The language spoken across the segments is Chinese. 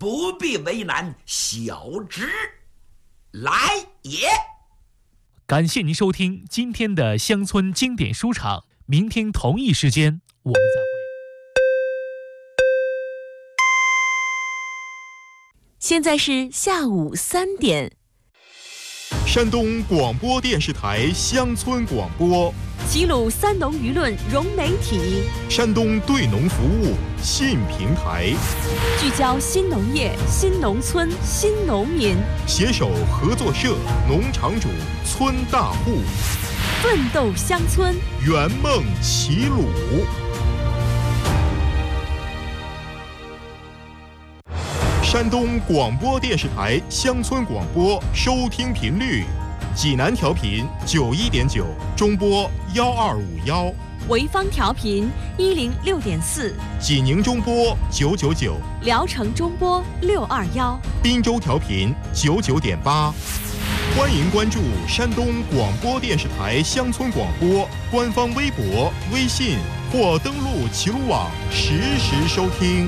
不必为难，小侄来也。 感谢您收听今天的乡村经典书场，明天同一时间我们再会。 现在是下午3点。 山东广播电视台乡村广播， 齐鲁三农舆论融媒体， 山东对农服务新平台， 聚焦新农业、新农村、新农民， 携手合作社、农场主、村大户， 奋斗乡村， 圆梦齐鲁。山东广播电视台乡村广播收听频率：济南调频91.9，中波1251； 潍坊调频106.4， 济宁中波999， 聊城中波621， 滨州调频99.8。欢迎关注山东广播电视台乡村广播官方微博、微信或登录齐鲁网实时收听。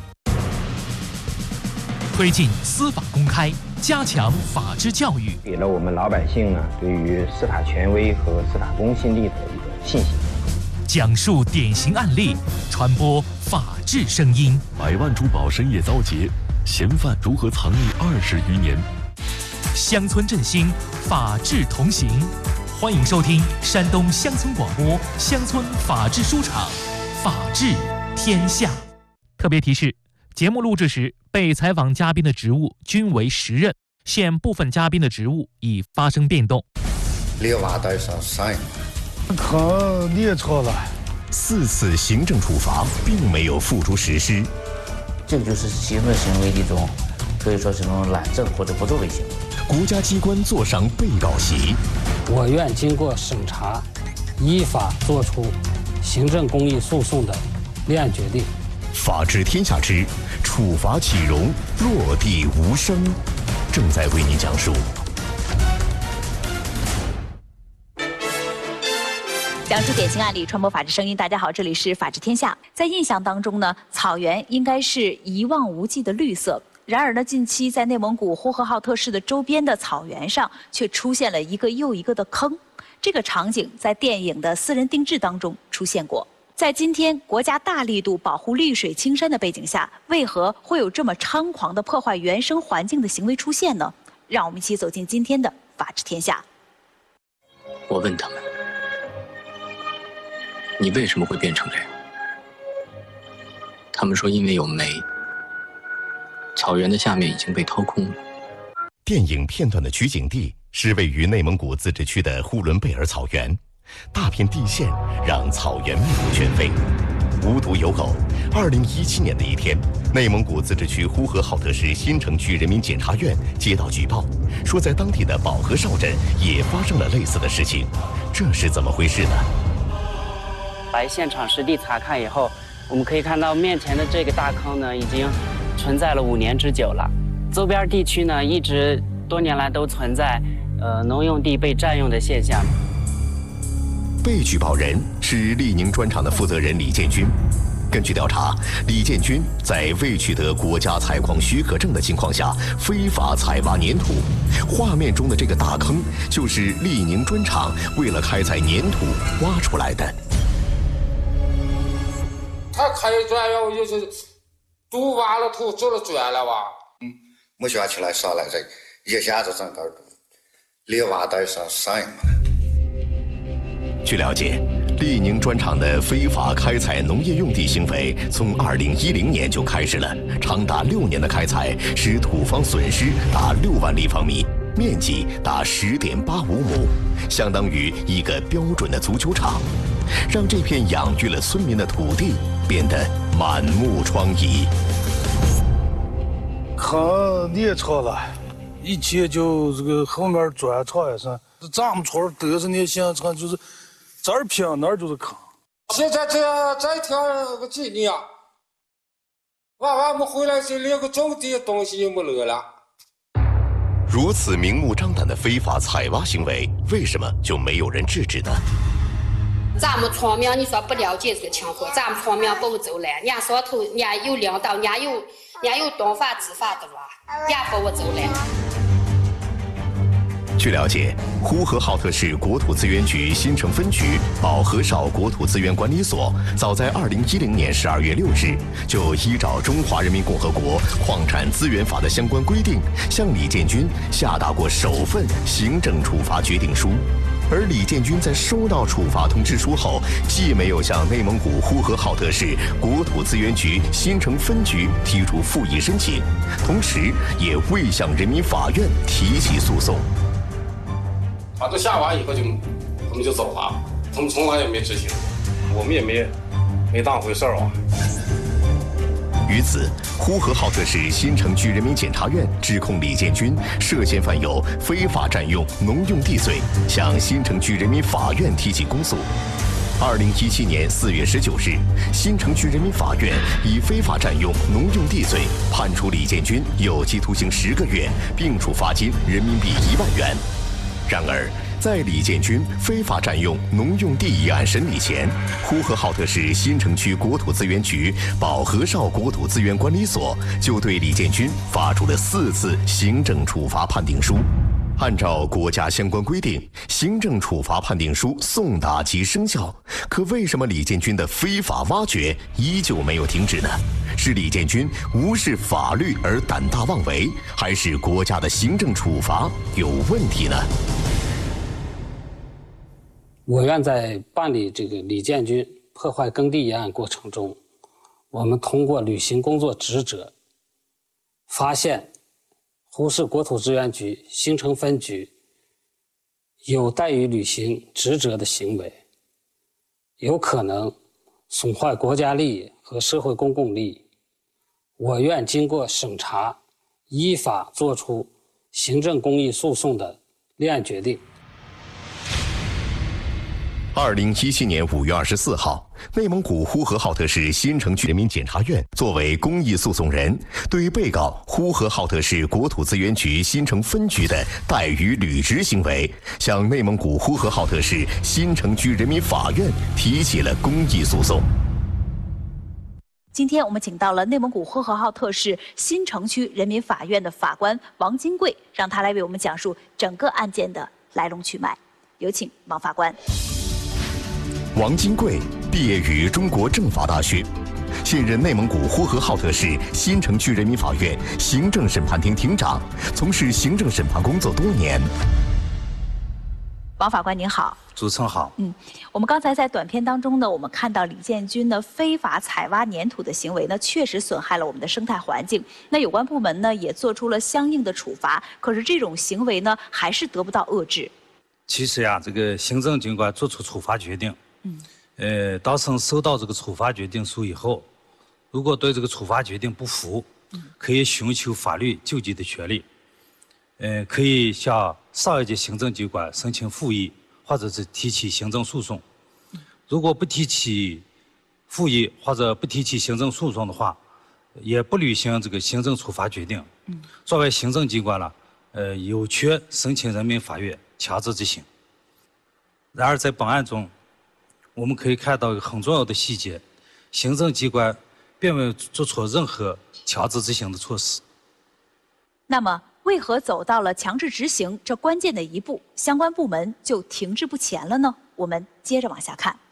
推进司法公开，加强法治教育， 给了我们老百姓呢对于司法权威和司法公信力的一个信心。 讲述典型案例，传播法治声音。 百万珠宝深夜遭劫，嫌犯如何藏匿20余年？ 乡村振兴，法治同行。欢迎收听山东乡村广播乡村法治书场，法治天下。特别提示：节目录制时，被采访嘉宾的职务均为实任，现部分嘉宾的职务已发生变动。 列娃带上山， 可列错了。 4次行政处罚并没有付诸实施， 这个就是行政行为的一种，可以说是一种懒政或者不作为行为。 国家机关坐上被告席， 我院经过审查，依法作出行政公益诉讼的立案决定。 法治天下之处罚岂容落地无声，正在为您讲述。 讲述典型案例，传播法治声音。大家好，这里是法治天下。在印象当中呢，草原应该是一望无际的绿色。然而呢，近期在内蒙古呼和浩特市的周边的草原上，却出现了一个又一个的坑。这个场景在电影的私人定制当中出现过。在今天国家大力度保护绿水青山的背景下，为何会有这么猖狂的破坏原生环境的行为出现呢？让我们一起走进今天的法治天下。 我问他们，你为什么会变成这样？他们说因为有煤，草原的下面已经被掏空了。 电影片段的取景地是位于内蒙古自治区的呼伦贝尔草原，大片地线让草原面目全非。无独有偶，2017年的一天，内蒙古自治区呼和浩特市新城区人民检察院接到举报，说在当地的保和邵镇也发生了类似的事情，这是怎么回事呢？ 来现场实地查看以后，我们可以看到面前的这个大坑呢，已经存在了5年之久了。周边地区呢，一直多年来都存在农用地被占用的现象。 被举报人是利宁砖厂的负责人李建军。根据调查，李建军在未取得国家采矿许可证的情况下，非法采挖粘土。画面中的这个大坑，就是利宁砖厂为了开采粘土挖出来的。 他开砖要就是都挖了土做了砖了哇，没想起来上来这一下子整个列挖带上山嘛。 据了解，利宁砖厂的非法开采农业用地行为从2010年就开始了，长达6年的开采使土方损失达6万立方米，面积达10.85亩，相当于一个标准的足球场，让这片养育了村民的土地变得满目疮痍。 坑列错了，一切就这个后面砖厂也是，咱们村得是那现场就是这儿平那儿就是坑。 现在这条个几年，我们回来就连个种地东西也没留了。 如此明目张胆的非法采挖行为，为什么就没有人制止呢？ 咱们村民你说不了解这个情况，咱们村民不走来，人家上头人家有领导，人家有懂法知法的吧，人家不走来。 据了解，呼和浩特市国土资源局新城分局保和少国土资源管理所早在2010年12月6日就依照《中华人民共和国矿产资源法》的相关规定，向李建军下达过首份行政处罚决定书。而李建军在收到处罚通知书后，既没有向内蒙古呼和浩特市国土资源局新城分局提出复议申请，同时也未向人民法院提起诉讼。 把这下完以后他们就走了，他们从来也没执行，我们也没当回事儿啊。 于此，呼和浩特市新城区人民检察院指控李建军涉嫌犯有非法占用农用地罪，向新城区人民法院提起公诉。2017年4月19日，新城区人民法院以非法占用农用地罪判处李建军有期徒刑10个月，并处罚金人民币1万元。然而，在李建军非法占用农用地一案审理前，呼和浩特市新城区国土资源局保和少国土资源管理所就对李建军发出了4次行政处罚判定书。按照国家相关规定，行政处罚判定书送达即生效。可为什么李建军的非法挖掘依旧没有停止呢？是李建军无视法律而胆大妄为，还是国家的行政处罚有问题呢？ 我院在办理这个李建军破坏耕地一案过程中，我们通过履行工作职责，发现呼市国土资源局新城分局有怠于履行职责的行为，有可能损坏国家利益和社会公共利益。我院经过审查，依法作出行政公益诉讼的立案决定。 2017年5月24号，内蒙古呼和浩特市新城区人民检察院作为公益诉讼人，对被告呼和浩特市国土资源局新城分局的怠于履职行为，向内蒙古呼和浩特市新城区人民法院提起了公益诉讼。 今天我们请到了内蒙古呼和浩特市新城区人民法院的法官王金贵，让他来为我们讲述整个案件的来龙去脉。有请王法官。 王金贵毕业于中国政法大学，现任内蒙古呼和浩特市新城区人民法院行政审判庭庭长，从事行政审判工作多年。 王法官您好。 主持人好。 我们刚才在短片当中呢，我们看到李建军呢非法采挖粘土的行为呢，确实损害了我们的生态环境。那有关部门呢也做出了相应的处罚，可是这种行为呢还是得不到遏制。 其实呀，这个行政机关作出处罚决定，当事人收到这个处罚决定书以后，如果对这个处罚决定不服，可以寻求法律救济的权利，可以向上一级行政机关申请复议，或者是提起行政诉讼。如果不提起复议或者不提起行政诉讼的话，也不履行这个行政处罚决定，作为行政机关了，有权申请人民法院强制执行。然而在本案中，我们可以看到一个很重要的细节，行政机关并没有做出任何强制执行的措施。 那么，为何走到了强制执行这关键的一步，相关部门就停滞不前了呢？我们接着往下看。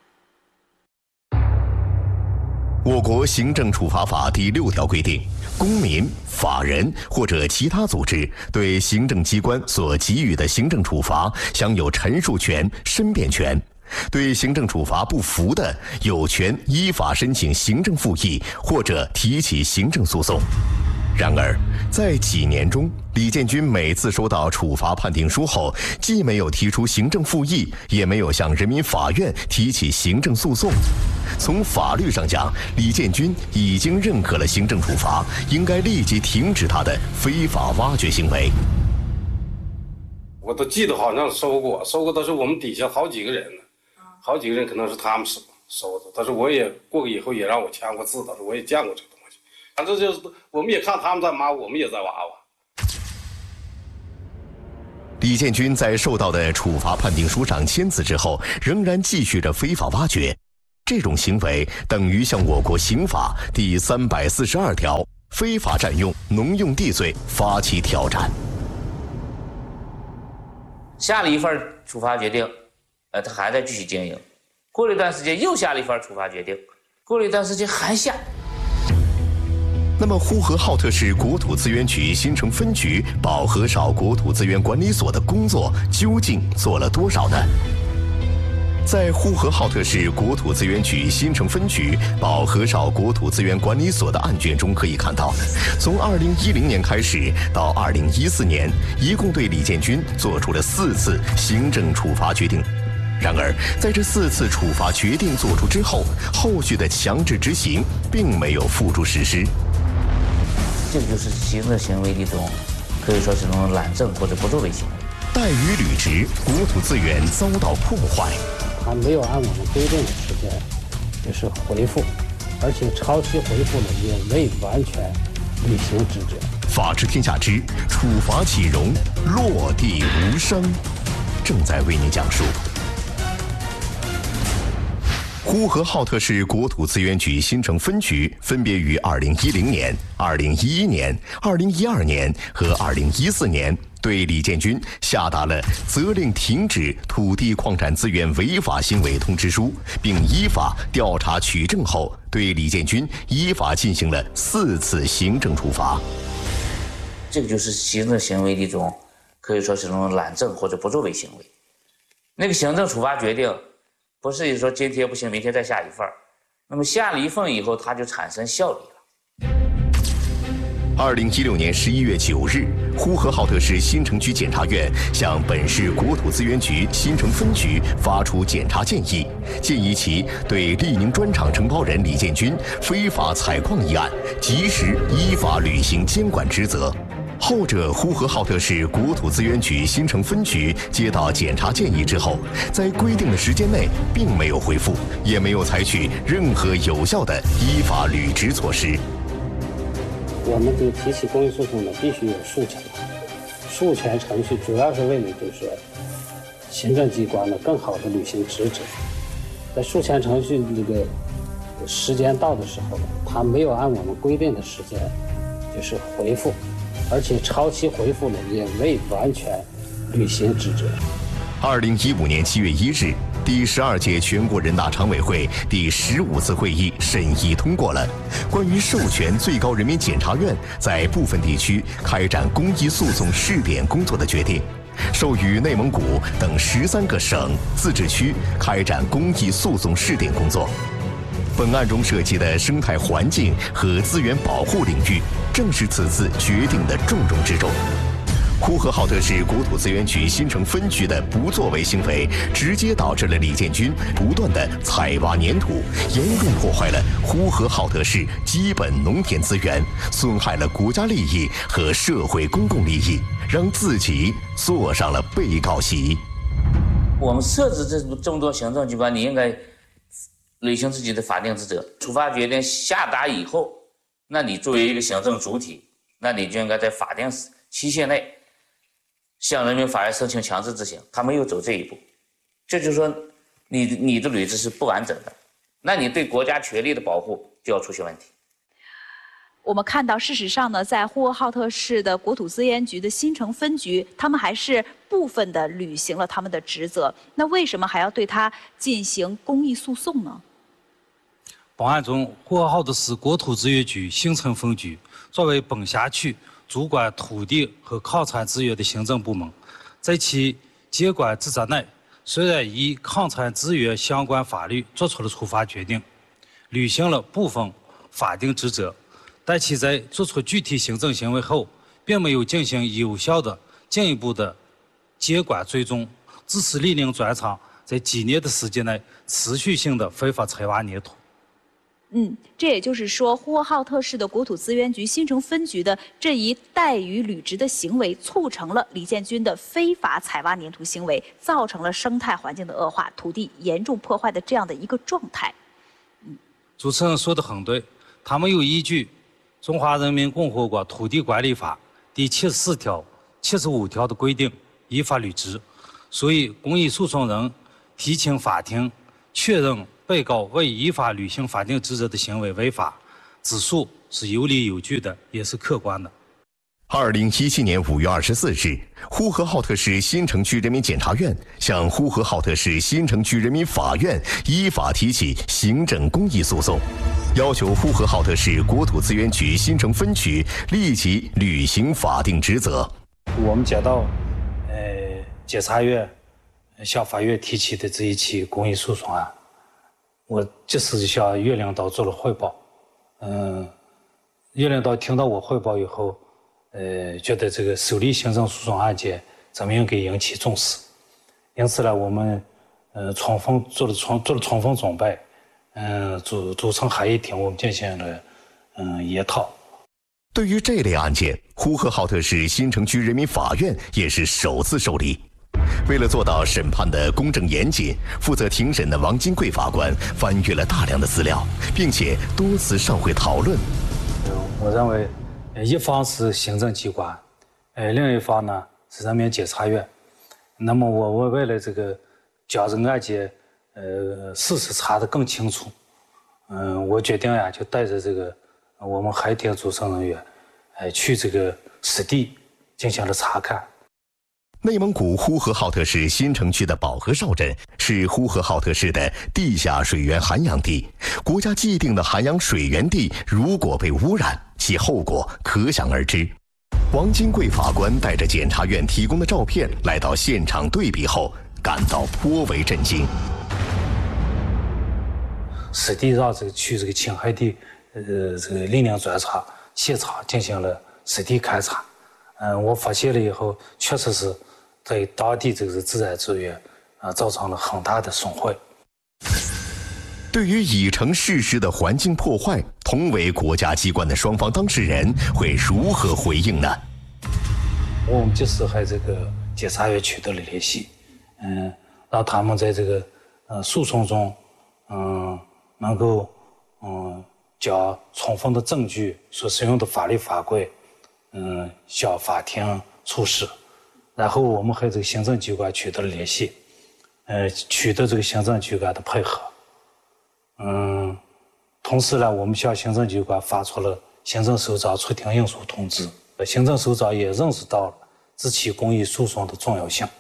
我国行政处罚法第6条规定，公民、法人或者其他组织对行政机关所给予的行政处罚享有陈述权、申辩权。对行政处罚不服的，有权依法申请行政复议或者提起行政诉讼。然而，在几年中，李建军每次收到处罚判定书后，既没有提出行政复议，也没有向人民法院提起行政诉讼。从法律上讲，李建军已经认可了行政处罚，应该立即停止他的非法挖掘行为。 我都记得好像收过，但是我们底下好几个人呢，好几个人可能是他们收的，但是我也过个以后也让我签过字，但是我也见过这个东西。反正就是我们也看他们在挖，我们也在挖。 李建军在受到的处罚判定书上签字之后，仍然继续着非法挖掘，这种行为等于向我国刑法第342条非法占用农用地罪发起挑战。 下了一份处罚决定，他还在继续经营。过了一段时间又下了一份处罚决定，过了一段时间还下。 那么呼和浩特市国土资源局新城分局保河少国土资源管理所的工作究竟做了多少呢？在呼和浩特市国土资源局新城分局保河少国土资源管理所的案卷中可以看到，从2010年开始到2014年，一共对李建军做出了4次行政处罚决定。然而，在这4次处罚决定作出之后，后续的强制执行并没有付诸实施。 这就是行政行为的一种，可以说是一种懒政或者不作为行为。 怠于履职，国土资源遭到破坏。 他没有按我们规定的时间就是回复，而且超期回复了也未完全履行职责。 法治天下之处罚岂容落地无声，正在为您讲述。呼和浩特市国土资源局新城分局分别于2010年、2011年、2012年和2014年对李建军下达了责令停止土地矿产资源违法行为通知书，并依法调查取证后，对李建军依法进行了4次行政处罚。 这个就是行政行为的一种，可以说是一种懒政或者不作为行为。那个行政处罚决定不是说今天不行，明天再下一份，那么下了一份以后，它就产生效力了。 2016年11月9日，呼和浩特市新城区检察院向本市国土资源局新城分局发出检察建议，建议其对利宁砖厂承包人李建军非法采矿一案，及时依法履行监管职责。后者呼和浩特市国土资源局新城分局接到检察建议之后，在规定的时间内并没有回复，也没有采取任何有效的依法履职措施。 我们对提起公益诉讼呢，必须有诉权，诉权程序主要是为了就是行政机关呢更好的履行职责。在诉权程序这个时间到的时候呢，他没有按我们规定的时间就是回复，而且超期回复了也未完全履行职责。 2015年7月1日，第12届全国人大常委会第15次会议审议通过了关于授权最高人民检察院在部分地区开展公益诉讼试点工作的决定，授予内蒙古等13个省、自治区开展公益诉讼试点工作。本案中涉及的生态环境和资源保护领域，正是此次决定的重中之重。呼和浩特市国土资源局新城分局的不作为行为，直接导致了李建军不断的采挖粘土，严重破坏了呼和浩特市基本农田资源，损害了国家利益和社会公共利益，让自己坐上了被告席。 我们设置这么多行政机关，你应该履行自己的法定职责。处罚决定下达以后，那你作为一个行政主体，那你就应该在法定期限内向人民法院申请强制执行。他没有走这一步，这就是说你的履职是不完整的，那你对国家权力的保护就要出现问题。 我们看到，事实上呢，在呼和浩特市的国土资源局的新城分局，他们还是部分的履行了他们的职责。那为什么还要对他进行公益诉讼呢？ 本案中，呼和浩特市国土资源局新城分局作为本辖区主管土地和矿产资源的行政部门，在其监管职责内，虽然依矿产资源相关法律作出了处罚决定，履行了部分法定职责，但其在作出具体行政行为后，并没有进行有效的进一步的监管追踪，致使利宁砖厂在几年的时间内持续性的非法采挖粘土。 这也就是说，呼和浩特市的国土资源局新城分局的这一怠于履职的行为，促成了李建军的非法采挖粘土行为，造成了生态环境的恶化、土地严重破坏的这样的一个状态。 主持人说得很对，他们有依据《中华人民共和国土地管理法》第74条、75条的规定， 依法履职，所以公益诉讼人提请法庭确认被告未依法履行法定职责的行为违法，指诉是有理有据的，也是客观的。 2017年5月24日，呼和浩特市新城区人民检察院向呼和浩特市新城区人民法院依法提起行政公益诉讼，要求呼和浩特市国土资源局新城分局立即履行法定职责。 我们接到检察院向法院提起的这一起公益诉讼案，我及时向岳领导做了汇报。岳领导听到我汇报以后，觉得这个受理行政诉讼案件咱们应该引起重视，因此呢，我们做了充分准备，组成合议庭，我们进行了研讨。 对于这类案件，呼和浩特市新城区人民法院也是首次受理。为了做到审判的公正严谨，负责庭审的王金贵法官翻阅了大量的资料，并且多次上会讨论。 我认为，一方是行政机关，另一方呢是人民检察院。那么我为了这个将这个案件事实查得更清楚，我决定就带着这个我们合议庭组成人员，去这个实地进行了查看。 内蒙古呼和浩特市新城区的保河哨镇是呼和浩特市的地下水源涵养地，国家既定的涵养水源地如果被污染，其后果可想而知。王金贵法官带着检察院提供的照片来到现场对比后，感到颇为震惊。 实地让去这个侵害地，这个林林专场现场进行了实地勘查。我发现了以后，确实是对当地这个自然资源造成了很大的损坏。 对于已成事实的环境破坏，同为国家机关的双方当事人会如何回应呢？ 我们及时和这个检察院取得了联系，让他们在这个诉讼中，能够将充分的证据所使用的法律法规，向法庭出示。然后我们和这个行政机关取得了联系，取得这个行政机关的配合。同时呢，我们向行政机关发出了行政首长出庭应诉通知。行政首长也认识到了这起公益诉讼的重要性，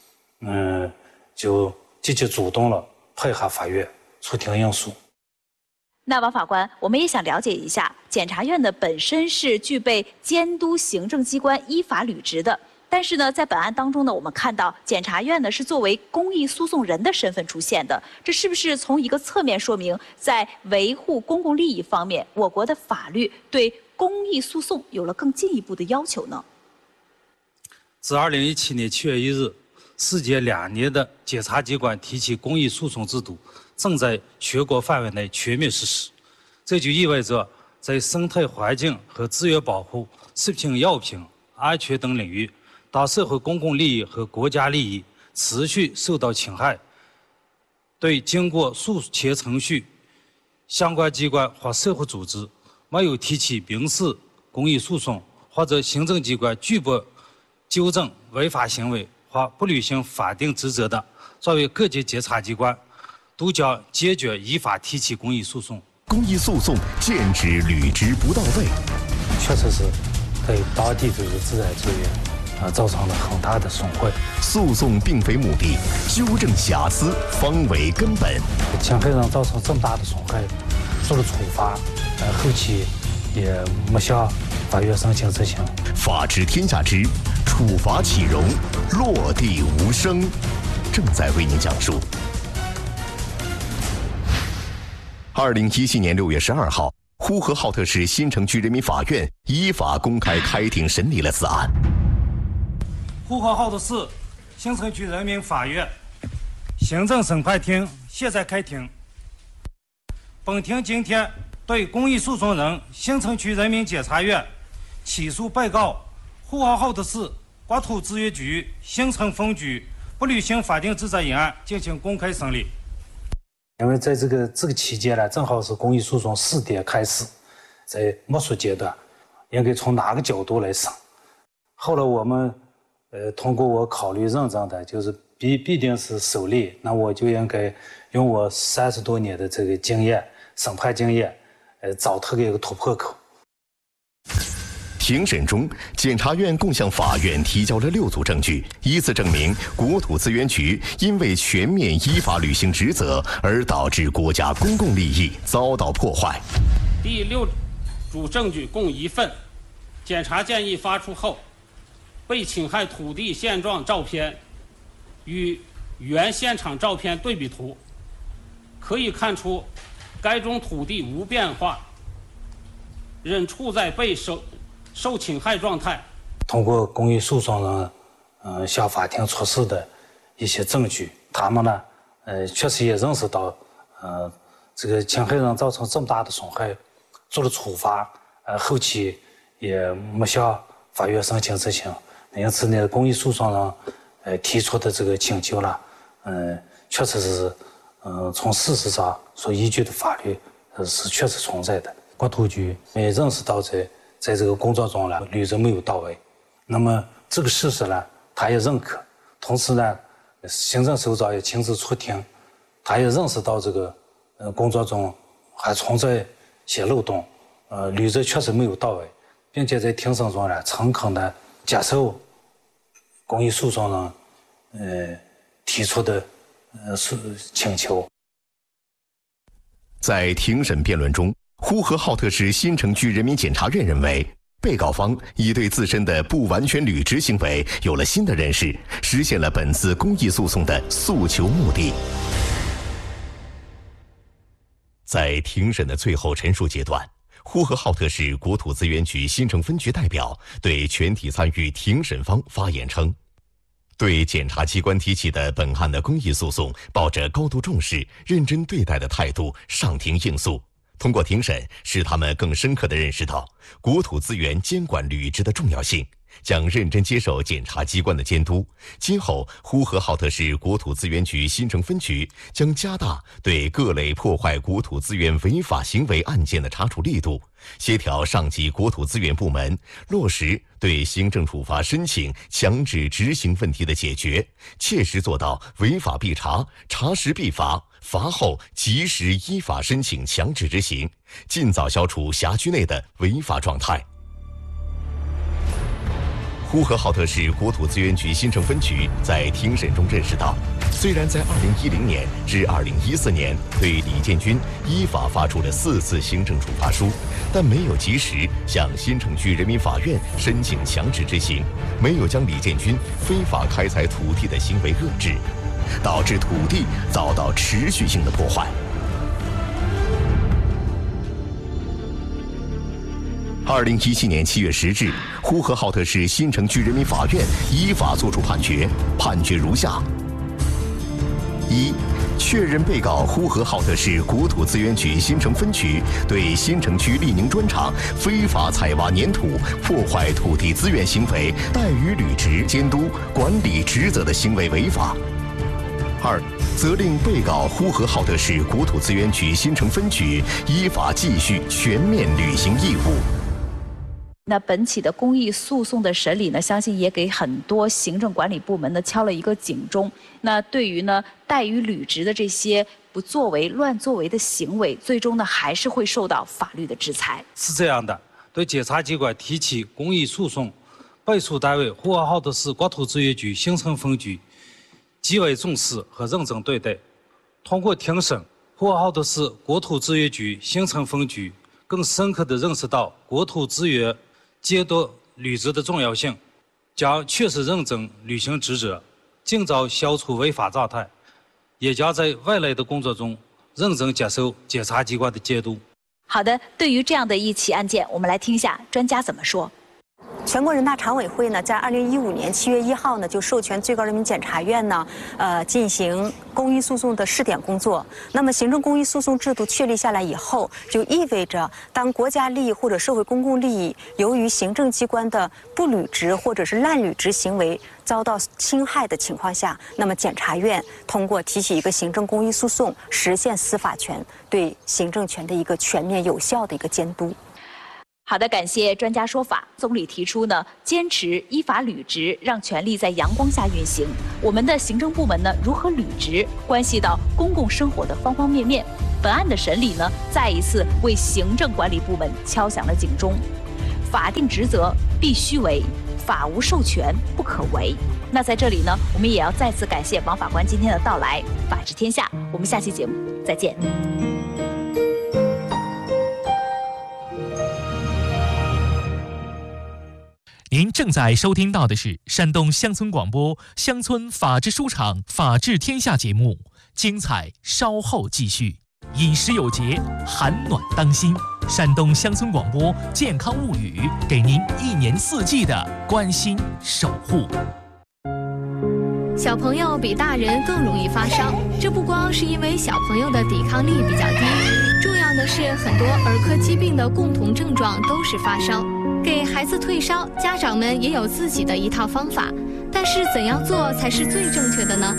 就积极主动了配合法院出庭应诉。 那王法官，我们也想了解一下，检察院呢本身是具备监督行政机关依法履职的。但是呢，在本案当中呢，我们看到检察院呢是作为公益诉讼人的身份出现的，这是不是从一个侧面说明，在维护公共利益方面，我国的法律对公益诉讼有了更进一步的要求呢？ 自2017年7月1日，世界2年的检察机关提起公益诉讼制度正在全国范围内全面实施，这就意味着在生态环境和资源保护、食品药品安全等领域，当社会公共利益和国家利益持续受到侵害，对经过诉前程序相关机关或社会组织没有提起民事公益诉讼，或者行政机关拒不纠正违法行为或不履行法定职责的，作为各级检察机关都将坚决依法提起公益诉讼。 公益诉讼建指履职不到位， 确实是对当地这个自然资源造成了很大的损坏。 诉讼并非目的，纠正瑕疵方为根本。 侵害人造成这么大的损害，做了处罚，后期也没向法院申请执行。 法治天下之处罚岂容，落地无声，正在为您讲述。2017年6月12号，呼和浩特市新城区人民法院依法公开开庭审理了此案。 呼和浩特市新城区人民法院行政审判庭现在开庭。本庭今天对公益诉讼人新城区人民检察院起诉被告呼和浩特市国土资源局新城分局不履行法定职责一案进行公开审理。因为在这个期间呢，正好是公益诉讼试点开始，在摸索阶段，应该从哪个角度来审。后来我们通过我考虑认证的，就是必定是首例，那我就应该用我30多年的这个经验，审判经验，找他一个突破口。 庭审中，检察院共向法院提交了6组证据，依次证明国土资源局因为全面依法履行职责而导致国家公共利益遭到破坏。 第6组证据共1份，检察建议发出后，被侵害土地现状照片与原现场照片对比图，可以看出该中土地无变化，仍处在被受侵害状态。 通过公益诉讼呢，向法庭出示的一些证据，他们呢，确实也认识到，这个侵害人造成这么大的损害，做了处罚，后期也没向法院申请执行，因此呢，公益诉讼呢，提出的这个请求呢，确实是，从事实上所依据的法律是确实存在的。国土局也认识到在这个工作中呢，履职没有到位，那么这个事实呢，他也认可，同时呢，行政首长也亲自出庭，他也认识到这个工作中还存在些漏洞，履职确实没有到位，并且在庭审中呢，诚恳的接受公益诉讼呢，提出的请求。 在庭审辩论中，呼和浩特市新城区人民检察院认为，被告方已对自身的不完全履职行为有了新的认识，实现了本次公益诉讼的诉求目的。在庭审的最后陈述阶段，呼和浩特市国土资源局新城分局代表对全体参与庭审方发言称，对检察机关提起的本案的公益诉讼抱着高度重视、认真对待的态度上庭应诉。通过庭审，使他们更深刻地认识到国土资源监管履职的重要性，将认真接受检察机关的监督。今后，呼和浩特市国土资源局新城分局将加大对各类破坏国土资源违法行为案件的查处力度，协调上级国土资源部门，落实对行政处罚申请强制执行问题的解决，切实做到违法必查，查实必罚，罚后及时依法申请强制执行，尽早消除辖区内的违法状态。呼和浩特市国土资源局新城分局在庭审中认识到，虽然在2010年至2014年对李建军依法发出了4次行政处罚书，但没有及时向新城区人民法院申请强制执行，没有将李建军非法开采土地的行为遏制，导致土地遭到持续性的破坏。2017年7月10日，呼和浩特市新城区人民法院依法作出判决，判决如下：1. 确认被告呼和浩特市国土资源局新城分局对新城区利宁砖厂非法采挖粘土、破坏土地资源行为怠于履职监督管理职责的行为违法。2. 责令被告呼和浩特市国土资源局新城分局依法继续全面履行义务。 那本起的公益诉讼的审理呢，相信也给很多行政管理部门呢敲了一个警钟。那对于呢怠于履职的这些不作为、乱作为的行为，最终呢还是会受到法律的制裁。 是这样的，对检察机关提起公益诉讼，被诉单位呼和浩特市国土资源局新城分局极为重视和认真对待。通过庭审，呼和浩特市国土资源局新城分局更深刻地认识到国土资源监督履职的重要性，将确实认真履行职责，尽早消除违法状态，也将在未来的工作中认真接受检察机关的监督。 好的，对于这样的一起案件，我们来听一下专家怎么说。 全国人大常委会呢，在2015年7月1号呢，就授权最高人民检察院呢，进行公益诉讼的试点工作。那么，行政公益诉讼制度确立下来以后，就意味着，当国家利益或者社会公共利益由于行政机关的不履职或者是滥履职行为遭到侵害的情况下，那么检察院通过提起一个行政公益诉讼，实现司法权对行政权的一个全面有效的一个监督。 好的，感谢专家说法。总理提出呢，坚持依法履职，让权力在阳光下运行。我们的行政部门呢，如何履职，关系到公共生活的方方面面。本案的审理呢，再一次为行政管理部门敲响了警钟。法定职责必须为，法无授权不可为。那在这里呢，我们也要再次感谢王法官今天的到来。法治天下，我们下期节目再见。 您正在收听到的是山东乡村广播乡村法治书场法治天下节目，精彩稍后继续。饮食有节，寒暖当心。山东乡村广播健康物语，给您1年4季的关心守护。 小朋友比大人更容易发烧，这不光是因为小朋友的抵抗力比较低，重要的是很多儿科疾病的共同症状都是发烧。给孩子退烧，家长们也有自己的一套方法，但是怎样做才是最正确的呢？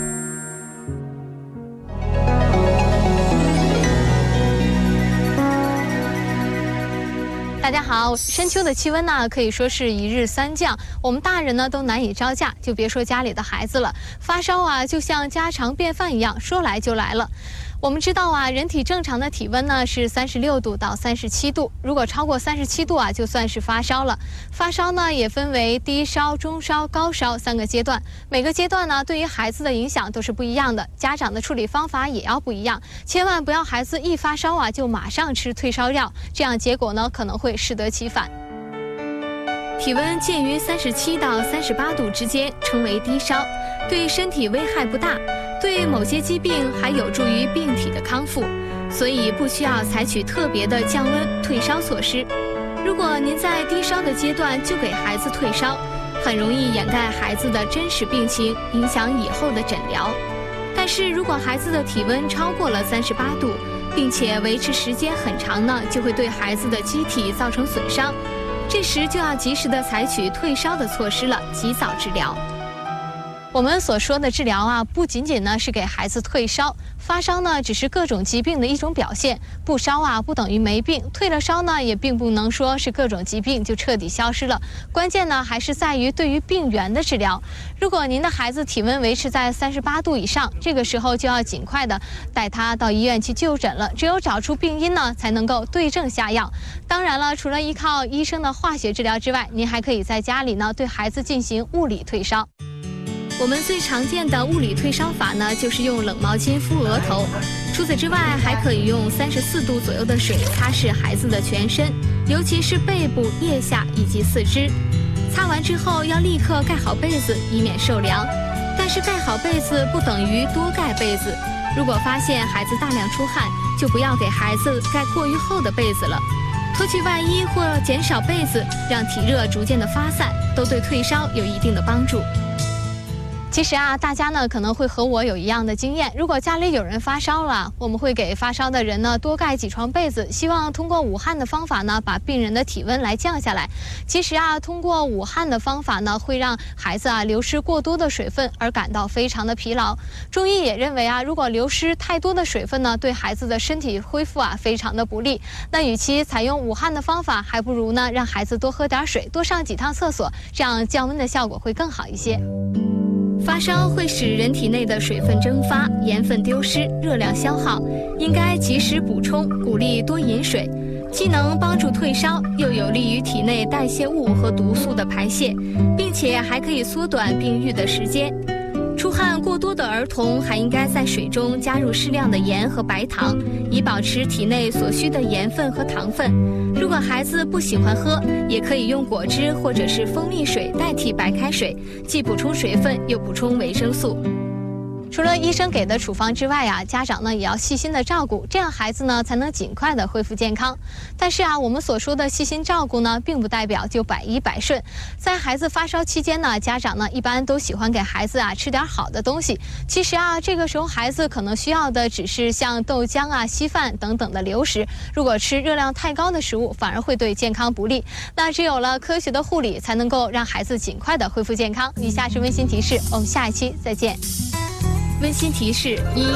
大家好，深秋的气温呢，可以说是1日3降，我们大人呢都难以招架，就别说家里的孩子了。发烧啊，就像家常便饭一样，说来就来了。我们知道啊，人体正常的体温呢是36度到37度，如果超过37度啊，就算是发烧了。发烧呢也分为低烧、中烧、高烧3个阶段，每个阶段呢对于孩子的影响都是不一样的，家长的处理方法也要不一样，千万不要孩子一发烧啊就马上吃退烧药，这样结果呢可能会适得其反。体温介于37到38度之间称为低烧，对身体危害不大，对某些疾病还有助于病体的康复，所以不需要采取特别的降温退烧措施。如果您在低烧的阶段就给孩子退烧，很容易掩盖孩子的真实病情，影响以后的诊疗。但是如果孩子的体温超过了38度，并且维持时间很长呢，就会对孩子的机体造成损伤，这时就要及时的采取退烧的措施了，及早治疗。我们所说的治疗啊，不仅仅呢是给孩子退烧，发烧呢只是各种疾病的一种表现，不烧啊不等于没病，退了烧呢也并不能说是各种疾病就彻底消失了。关键呢还是在于对于病源的治疗。如果您的孩子体温维持在38度以上，这个时候就要尽快的带他到医院去就诊了。只有找出病因呢，才能够对症下药。当然了，除了依靠医生的化学治疗之外，您还可以在家里呢对孩子进行物理退烧。我们最常见的物理退烧法呢，就是用冷毛巾敷额头。除此之外，还可以用34度左右的水擦拭孩子的全身，尤其是背部、腋下以及四肢。擦完之后要立刻盖好被子，以免受凉。但是盖好被子不等于多盖被子。如果发现孩子大量出汗，就不要给孩子盖过于厚的被子了。脱去外衣或减少被子，让体热逐渐的发散，都对退烧有一定的帮助。其实啊，大家呢可能会和我有一样的经验。如果家里有人发烧了，我们会给发烧的人呢多盖几床被子，希望通过捂汗的方法呢把病人的体温来降下来。其实啊，通过捂汗的方法呢，会让孩子啊流失过多的水分而感到非常的疲劳。中医也认为啊，如果流失太多的水分呢，对孩子的身体恢复啊非常的不利。那与其采用捂汗的方法，还不如呢让孩子多喝点水，多上几趟厕所，这样降温的效果会更好一些。发烧会使人体内的水分蒸发，盐分丢失，热量消耗，应该及时补充，鼓励多饮水，既能帮助退烧，又有利于体内代谢物和毒素的排泄，并且还可以缩短病愈的时间。出汗过多的儿童还应该在水中加入适量的盐和白糖，以保持体内所需的盐分和糖分。如果孩子不喜欢喝，也可以用果汁或者是蜂蜜水代替白开水，既补充水分又补充维生素。除了医生给的处方之外啊，家长呢也要细心的照顾，这样孩子呢才能尽快的恢复健康。但是啊，我们所说的细心照顾呢，并不代表就百依百顺。在孩子发烧期间呢，家长呢一般都喜欢给孩子啊吃点好的东西。其实啊，这个时候孩子可能需要的只是像豆浆啊、稀饭等等的流食。如果吃热量太高的食物，反而会对健康不利。那只有了科学的护理，才能够让孩子尽快的恢复健康。以下是温馨提示，我们下一期再见。温馨提示：1.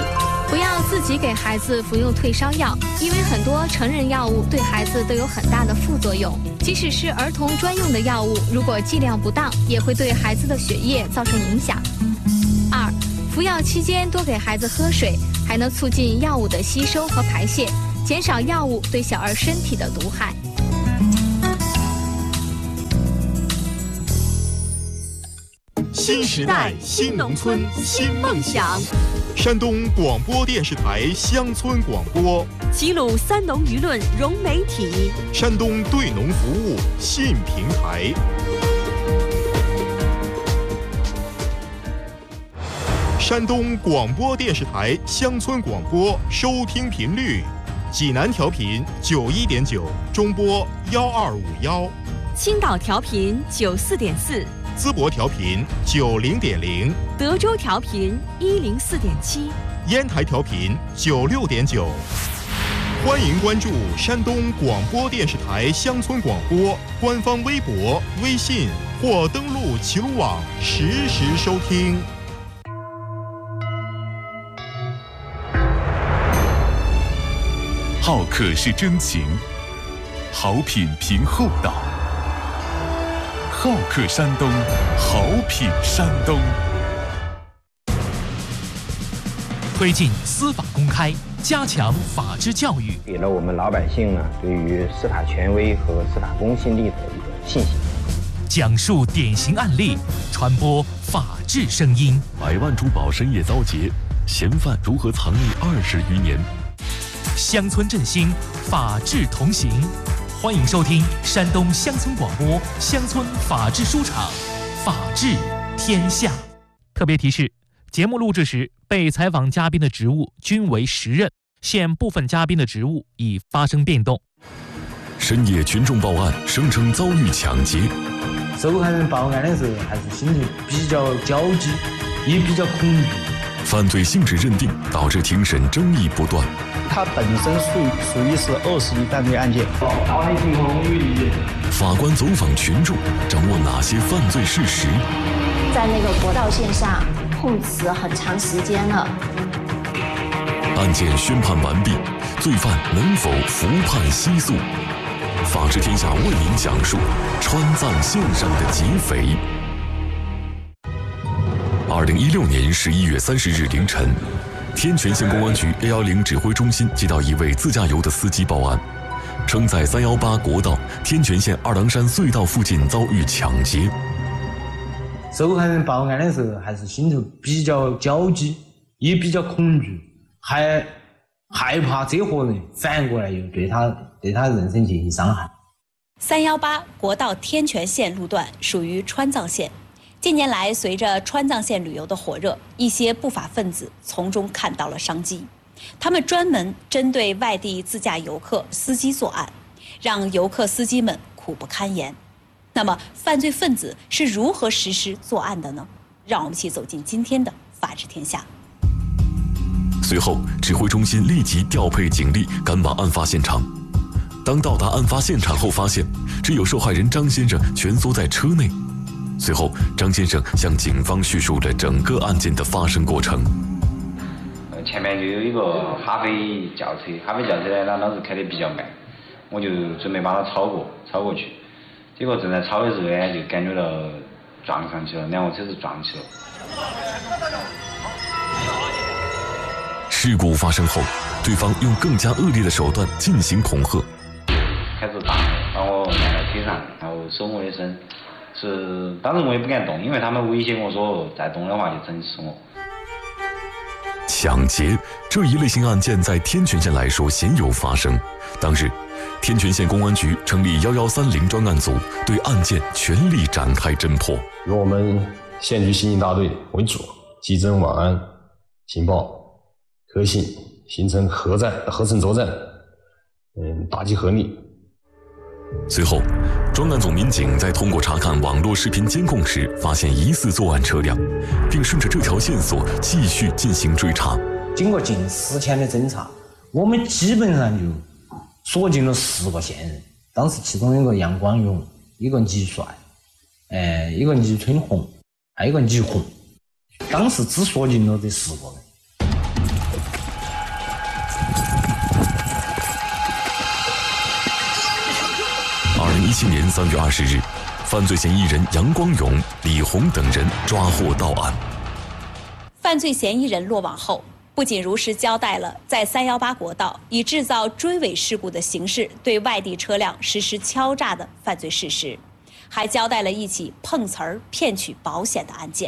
不要自己给孩子服用退烧药，因为很多成人药物对孩子都有很大的副作用。即使是儿童专用的药物，如果剂量不当，也会对孩子的血液造成影响。2、服药期间多给孩子喝水，还能促进药物的吸收和排泄，减少药物对小儿身体的毒害。 新时代新农村新梦想，山东广播电视台乡村广播， 齐鲁三农舆论融媒体， 山东对农服务新平台。山东广播电视台乡村广播收听频率：济南调频91.9，中波1251； 青岛调频94.4。 淄博调频90.0， 德州调频104.7， 烟台调频96.9。欢迎关注山东广播电视台乡村广播官方微博、微信或登录齐鲁网实时收听。 好客是真情，好品凭厚道。好客山东，好品山东。 推进司法公开，加强法治教育， 给了我们老百姓呢对于司法权威和司法公信力的一个信心。 讲述典型案例，传播法治声音。 百万珠宝深夜遭劫，嫌犯如何藏匿20余年？ 乡村振兴，法治同行。欢迎收听山东乡村广播乡村法治书场，法治天下。特别提示：节目录制时，被采访嘉宾的职务均为实任，现部分嘉宾的职务已发生变动。 深夜群众报案，声称遭遇抢劫。 受害人报案的时候，还是心里比较焦急，也比较恐惧。 犯罪性质认定导致庭审争议不断。 它本身属于是20亿犯罪案件。 法官走访群众，掌握哪些犯罪事实？ 在那个国道线上碰瓷很长时间了。 案件宣判完毕，罪犯能否服判息诉？法治天下为您讲述川藏线上的劫匪。2016年11月30日凌晨，天全县公安局110指挥中心接到一位自驾游的司机报案，称在318国道天全县二郎山隧道附近遭遇抢劫。 受害人报案的时候，还是心头比较焦急，也比较恐惧，还害怕这伙人反过来又对他人身进行伤害。 318国道天全县路段属于川藏线。近年来，随着川藏线旅游的火热，一些不法分子从中看到了商机。他们专门针对外地自驾游客司机作案，让游客司机们苦不堪言。那么，犯罪分子是如何实施作案的呢？让我们一起走进今天的法治天下。 随后，指挥中心立即调配警力赶往案发现场。当到达案发现场后，发现只有受害人张先生蜷缩在车内。随后，张先生向警方叙述了整个案件的发生过程。 前面就有一个哈飞轿车，哈飞轿车呢，当时开得比较慢，我就准备把它超过去。结果正在超的时候呢，就感觉到撞上去了，两个车子撞起了。 事故发生后，对方用更加恶劣的手段进行恐吓， 开始把我按在腿上，然后手摸的身。当时我也不敢动，因为他们威胁我说再动的话就整死我。 抢劫这一类型案件在天全县来说鲜有发生。当日，天全县公安局成立1130专案组，对案件全力展开侦破。 由我们县局刑警大队为主，稽侦晚安，情报可信，形成合成作战，打击合力。 随后，专案组民警在通过查看网络视频监控时，发现疑似作案车辆，并顺着这条线索继续进行追查。 经过近10天的侦查，我们基本上就锁定了10个嫌疑人。当时其中一个杨光勇，一个倪帅，一个倪春红，还有一个倪红。当时只锁定了这10个人。 2017年3月20日，犯罪嫌疑人杨光勇、李红等人抓获到案。 犯罪嫌疑人落网后，不仅如实交代了在318国道以制造追尾事故的形式对外地车辆实施敲诈的犯罪事实，还交代了一起碰瓷儿骗取保险的案件。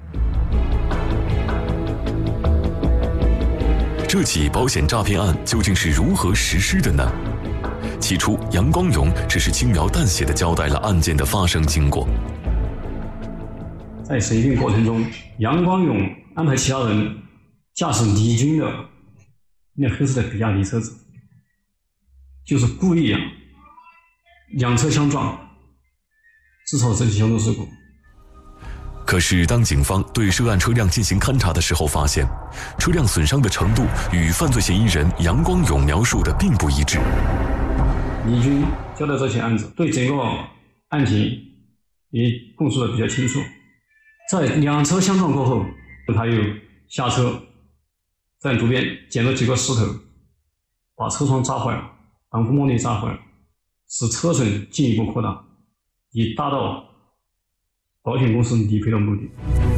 这起保险诈骗案究竟是如何实施的呢？起初，杨光勇只是轻描淡写地交代了案件的发生经过。 在审讯过程中，杨光勇安排其他人驾驶李军的那黑色的比亚迪车子，就是故意两车相撞，制造这起交通事故。 可是，当警方对涉案车辆进行勘查的时候，发现车辆损伤的程度与犯罪嫌疑人杨光勇描述的并不一致。 李军交代这起案子，对整个案情也供述的比较清楚。在两车相撞过后，他又下车，在路边捡了几个石头，把车窗砸坏了，挡风玻璃砸坏了，使车损进一步扩大，以达到保险公司理赔的目的。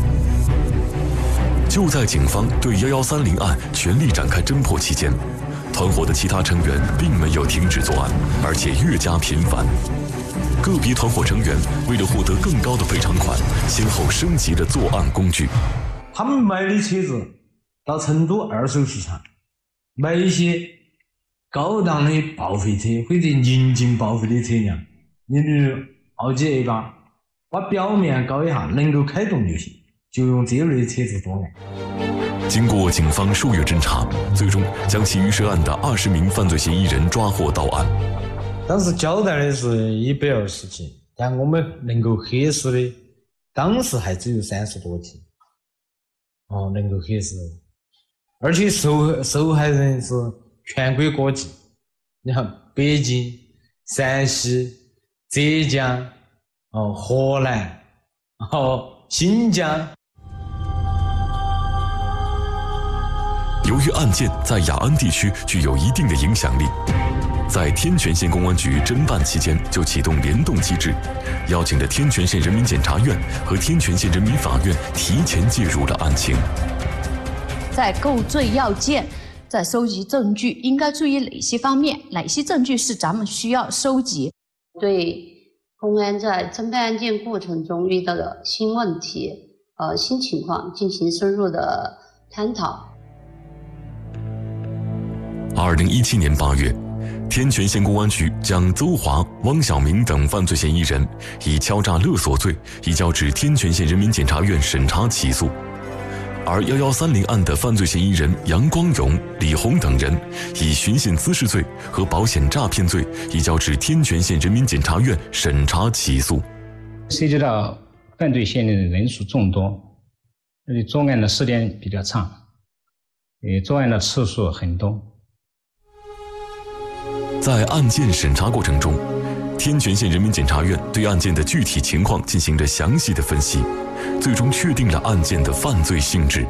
就在警方对1130案全力展开侦破期间，团伙的其他成员并没有停止作案，而且越加频繁。个别团伙成员为了获得更高的赔偿款，先后升级了作案工具。 他们买的车子到成都二手市场买一些高档的报废车或者临近报废的车辆，例如奥迪 A8，把表面搞一下，能够开动就行，就用这类车子作案。 经过警方数月侦查，最终将其余涉案的20名犯罪嫌疑人抓获到案。 当时交代的是120斤，但我们能够核实的，当时还只有30多斤。能够核实，而且受害人是全国各地，你看北京、陕西、浙江、河南、新疆。 由于案件在雅安地区具有一定的影响力，在天全县公安局侦办期间就启动联动机制，邀请了天全县人民检察院和天全县人民法院提前介入了案情。 在构罪要件，在收集证据应该注意哪些方面？哪些证据是咱们需要收集？ 对公安在侦办案件过程中遇到的新问题、新情况进行深入的探讨。 2017年8月，天全县公安局将邹华、汪小明等犯罪嫌疑人以敲诈勒索罪移交至天全县人民检察院审查起诉，而1130案的犯罪嫌疑人杨光勇、李红等人以寻衅滋事罪和保险诈骗罪移交至天全县人民检察院审查起诉。 涉及到犯罪嫌疑人人数众多，而且作案的时间比较长，作案的次数很多。 在案件审查过程中，天全县人民检察院对案件的具体情况进行了详细的分析，最终确定了案件的犯罪性质。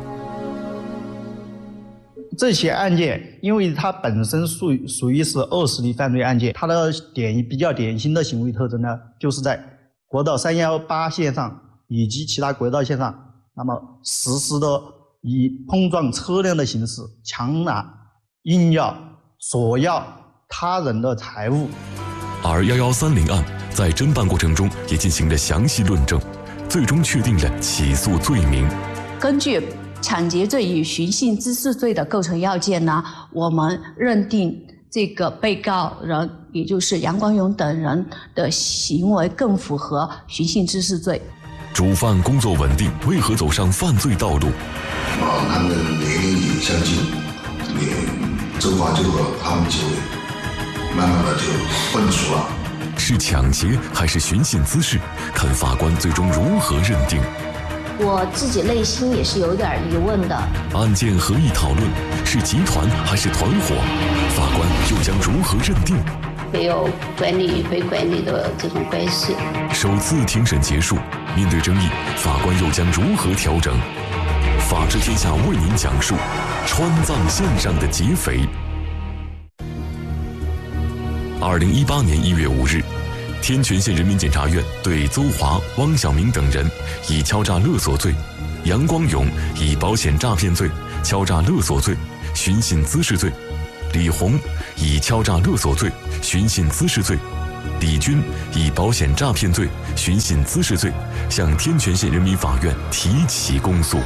这起案件因为它本身属于是恶势力犯罪案件，它的比较典型的行为特征呢，就是在国道318线上以及其他国道线上，那么实施的以碰撞车辆的形式强拿、硬要、索要他人的财物。 而1130案在侦办过程中也进行了详细论证，最终确定了起诉罪名。 根据抢劫罪与寻衅滋事罪的构成要件呢，我们认定这个被告人，也就是杨光勇等人的行为更符合寻衅滋事罪。 主犯工作稳定，为何走上犯罪道路？ 他们年龄也相近，邹华就和他们就慢慢的就混熟了。 是抢劫还是寻衅滋事？看法官最终如何认定。 我自己内心也是有点疑问的。 案件合议讨论，是集团还是团伙？法官又将如何认定？ 没有管理与被管理的这种关系。 首次庭审结束，面对争议，法官又将如何调整？法治天下为您讲述川藏线上的劫匪。2018年1月5日， 天全县人民检察院对邹华、汪小明等人以敲诈勒索罪，杨光勇以保险诈骗罪、敲诈勒索罪、寻衅滋事罪，李红以敲诈勒索罪、寻衅滋事罪，李军以保险诈骗罪、寻衅滋事罪向天全县人民法院提起公诉。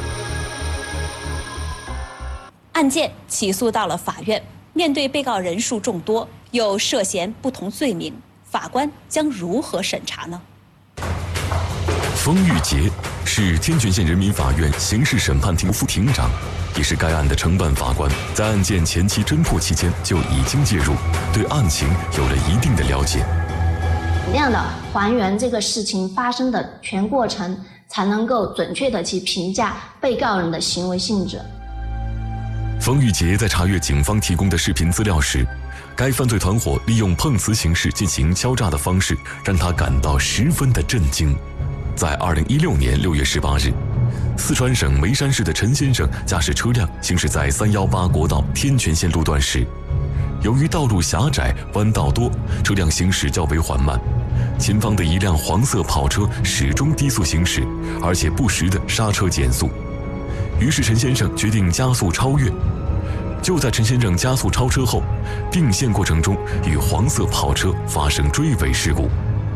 案件起诉到了法院，面对被告人数众多，又涉嫌不同罪名，法官将如何审查呢？ 封玉杰是天全县人民法院刑事审判庭副庭长，也是该案的承办法官，在案件前期侦破期间就已经介入，对案情有了一定的了解。 怎么样的还原这个事情发生的全过程，才能够准确的去评价被告人的行为性质。 封玉杰在查阅警方提供的视频资料时，该犯罪团伙利用碰瓷形式进行敲诈的方式，让他感到十分的震惊。在2016年6月18日，四川省眉山市的陈先生驾驶车辆行驶在318国道天全线路段时，由于道路狭窄、弯道多，车辆行驶较为缓慢，前方的一辆黄色跑车始终低速行驶，而且不时的刹车减速。于是陈先生决定加速超越。就在陈先生加速超车后，并线过程中与黄色跑车发生追尾事故。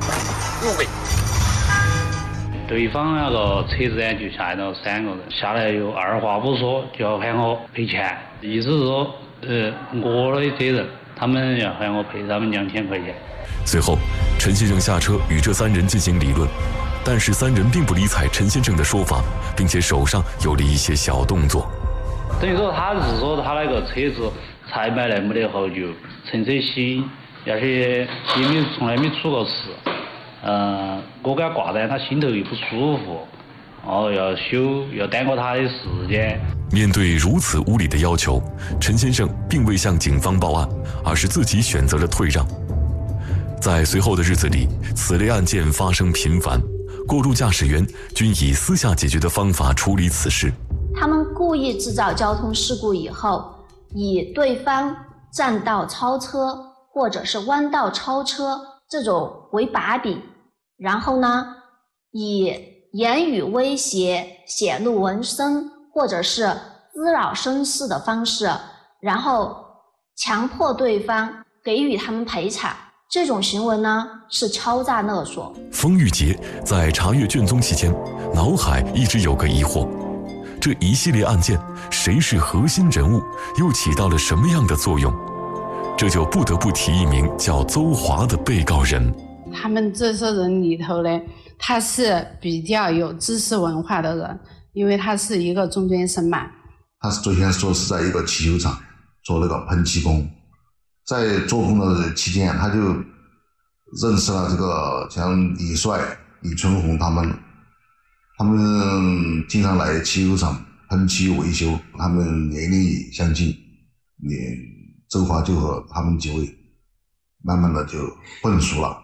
对方那个车子呢就下来了3个人，下来又二话不说就要喊我赔钱，意思是说，我的责任，他们要喊我赔他们2000块钱。 随后，陈先生下车与这3人进行理论，但是3人并不理睬陈先生的说法，并且手上有了一些小动作。 等于说他是说他那个车子才买来没得好久，乘车新，而且也从来没出过事。我给他挂单，他心头又不舒服，然后要修，要耽搁他的时间。 面对如此无理的要求，陈先生并未向警方报案，而是自己选择了退让。在随后的日子里，此类案件发生频繁，过路驾驶员均以私下解决的方法处理此事。 他们故意制造交通事故以后，以对方占道超车或者是弯道超车这种为把柄，然后呢，以言语威胁、显露纹身或者是滋扰声势的方式，然后强迫对方给予他们赔偿。这种行为呢，是敲诈勒索。 封玉杰在查阅卷宗期间，脑海一直有个疑惑：这一系列案件，谁是核心人物，又起到了什么样的作用？这就不得不提一名叫邹华的被告人。 他们这些人里头呢，他是比较有知识文化的人，因为他是一个中专生嘛。 他是最先说是在一个汽修厂做那个喷漆工，在做工的期间，他就认识了这个像李帅、李春红他们经常来汽修厂喷漆维修，他们年龄也相近，邹华就和他们几位慢慢的就混熟了。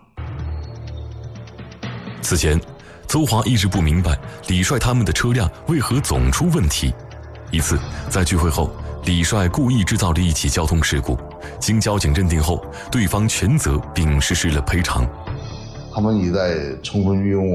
此前，邹华一直不明白李帅他们的车辆为何总出问题。一次在聚会后，李帅故意制造了一起交通事故，经交警认定后，对方全责并实施了赔偿。 他们也在充分运用